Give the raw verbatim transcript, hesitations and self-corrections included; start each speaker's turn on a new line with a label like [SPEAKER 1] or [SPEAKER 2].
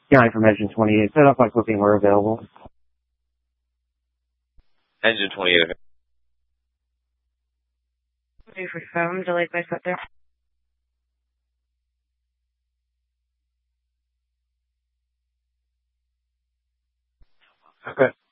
[SPEAKER 1] County from Engine twenty-eight. Set up like booking where available.
[SPEAKER 2] Engine twenty-eight.
[SPEAKER 3] Due for phone, delayed by set there.
[SPEAKER 2] Okay.